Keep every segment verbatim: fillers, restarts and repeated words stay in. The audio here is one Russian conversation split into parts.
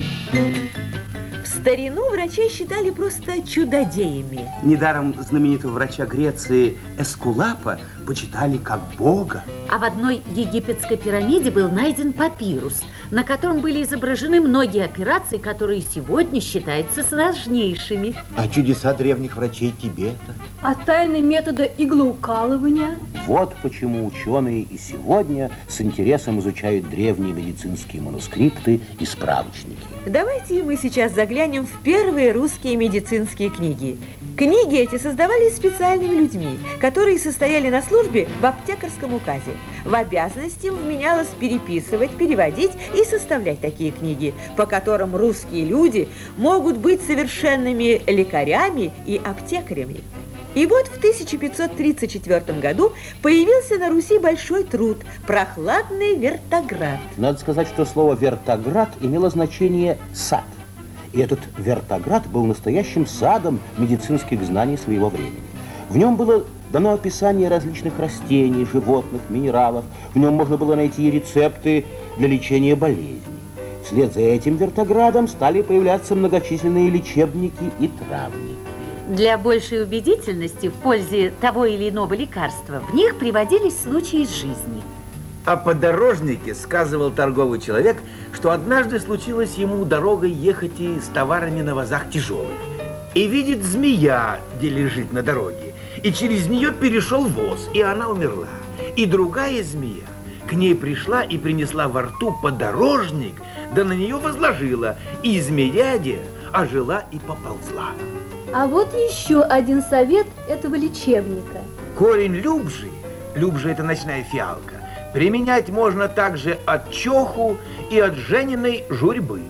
В старину врачей считали просто чудодеями. Недаром знаменитого врача Греции Эскулапа почитали как бога. А в одной египетской пирамиде был найден папирус, на котором были изображены многие операции, которые сегодня считаются сложнейшими. А чудеса древних врачей Тибета? А тайны метода иглоукалывания? Вот почему ученые и сегодня с интересом изучают древние медицинские манускрипты и справочники. Давайте мы сейчас заглянем в первые русские медицинские книги. Книги эти создавались специальными людьми, которые состояли на службе в аптекарском указе. В обязанности им вменялось переписывать, переводить и составлять такие книги, по которым русские люди могут быть совершенными лекарями и аптекарями. И вот в тысяча пятьсот тридцать четвёртом году появился на Руси большой труд «Прохладный Вертоград». Надо сказать, что слово «Вертоград» имело значение «сад». И этот Вертоград был настоящим садом медицинских знаний своего времени. В нем было дано описание различных растений, животных, минералов. В нем можно было найти рецепты для лечения болезней. Вслед за этим Вертоградом стали появляться многочисленные лечебники и травники. Для большей убедительности в пользе того или иного лекарства в них приводились случаи из жизни. О подорожнике сказывал торговый человек, что однажды случилось ему дорогой ехать и с товарами на возах тяжелых. И видит змея, где лежит на дороге, и через нее перешел воз, и она умерла. И другая змея к ней пришла и принесла во рту подорожник, да на нее возложила, и змеядя ожила и поползла. А вот еще один совет этого лечебника. Корень любжи, любжа это ночная фиалка, применять можно также от чоху и от жениной журьбы.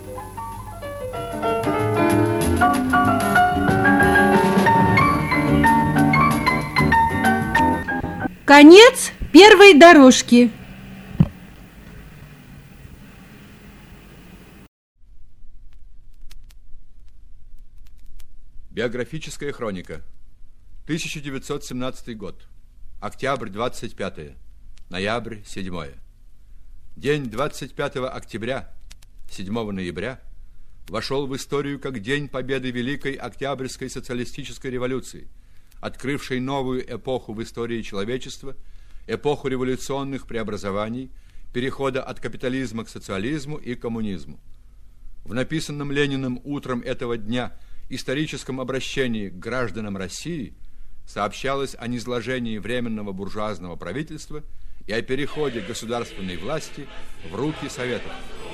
Конец первой дорожки. Биографическая хроника. тысяча девятьсот семнадцатый год. Октябрь двадцать пятое. Ноябрь седьмое. День двадцать пятого октября, седьмого ноября вошел в историю как день победы Великой Октябрьской социалистической революции, открывшей новую эпоху в истории человечества, эпоху революционных преобразований, перехода от капитализма к социализму и коммунизму. В написанном Лениным утром этого дня историческом обращении к гражданам России сообщалось о низложении временного буржуазного правительства и о переходе государственной власти в руки Советов.